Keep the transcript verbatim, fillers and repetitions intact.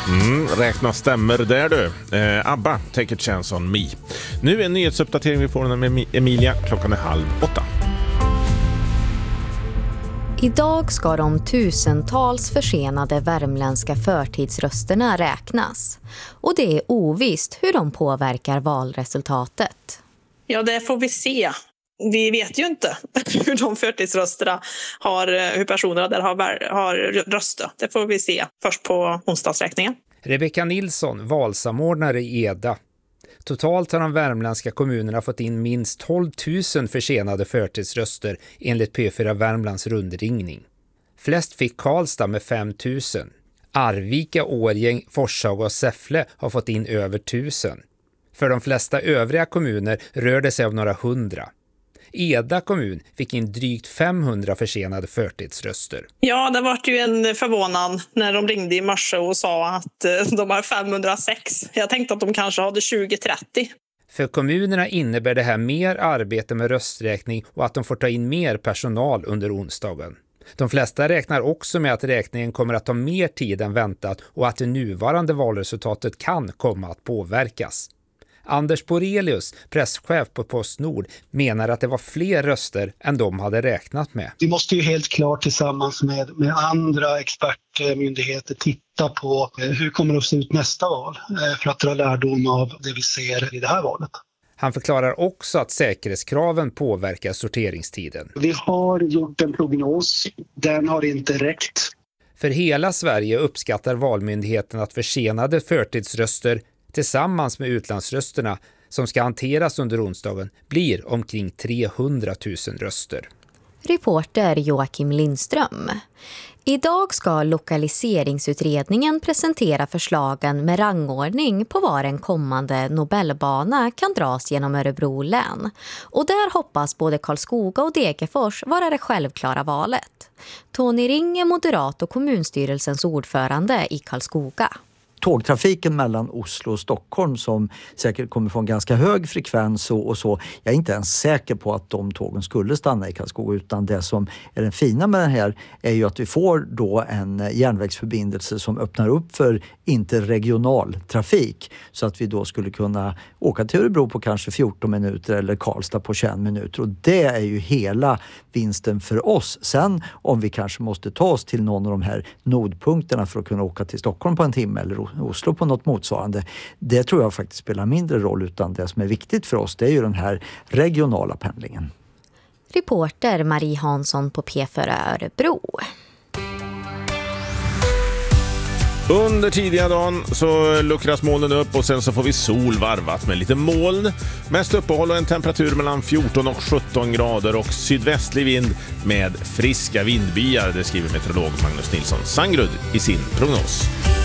Mm, räkna stämmer där du. Eh, Abba, Take a chance on me. Nu är en nyhetsuppdatering vi får med Emilia. Klockan är halv åtta. Idag ska de tusentals försenade värmländska förtidsrösterna räknas. Och det är ovisst hur de påverkar valresultatet. Ja, det får vi se. Vi vet ju inte hur de förtidsrösterna har, hur personerna där har, har röstat. Det får vi se först på onsdagsräkningen. Rebecka Nilsson, valsamordnare i Eda. Totalt har de värmländska kommunerna fått in minst tolv tusen försenade förtidsröster enligt P fyra Värmlands rundringning. Flest fick Karlstad med fem tusen. Arvika, Årgäng, Forshaga och Säffle har fått in över tusen. För de flesta övriga kommuner rör det sig om några hundra. Eda kommun fick in drygt femhundra försenade förtidsröster. Ja, det var ju en förvånan när de ringde i morse och sa att de har femhundrasex. Jag tänkte att de kanske hade tjugo trettio. För kommunerna innebär det här mer arbete med rösträkning och att de får ta in mer personal under onsdagen. De flesta räknar också med att räkningen kommer att ta mer tid än väntat och att det nuvarande valresultatet kan komma att påverkas. Anders Borelius, presschef på Postnord, menar att det var fler röster än de hade räknat med. Vi måste ju helt klart tillsammans med, med andra expertmyndigheter titta på hur kommer det att se ut nästa val för att dra lärdom av det vi ser i det här valet. Han förklarar också att säkerhetskraven påverkar sorteringstiden. Vi har gjort en prognos, den har inte räckt. För hela Sverige uppskattar valmyndigheten att försenade förtidsröster tillsammans med utlandsrösterna som ska hanteras under onsdagen blir omkring trehundratusen röster. Reporter Joakim Lindström. Idag ska lokaliseringsutredningen presentera förslagen med rangordning på var en kommande Nobelbana kan dras genom Örebro län. Och där hoppas både Karlskoga och Degerfors vara det självklara valet. Tony Ring är moderat och kommunstyrelsens ordförande i Karlskoga. Tågtrafiken mellan Oslo och Stockholm som säkert kommer få en ganska hög frekvens och, och så. Jag är inte ens säker på att de tågen skulle stanna i Karlskoga, utan det som är den fina med den här är ju att vi får då en järnvägsförbindelse som öppnar upp för interregional trafik, så att vi då skulle kunna åka till Örebro på kanske fjorton minuter eller Karlstad på tjugo minuter, och det är ju hela vinsten för oss. Sen om vi kanske måste ta oss till någon av de här nodpunkterna för att kunna åka till Stockholm på en timme eller Oslo på något motsvarande, det tror jag faktiskt spelar mindre roll, utan det som är viktigt för oss det är ju den här regionala pendlingen. Reporter Marie Hansson på P fyra Örebro. Under tidiga dagen så luckras molnen upp och sen så får vi sol varvat med lite moln. Mest uppehåll och en temperatur mellan fjorton och sjutton grader och sydvästlig vind med friska vindbyar, det skriver meteorolog Magnus Nilsson Sangrud i sin prognos.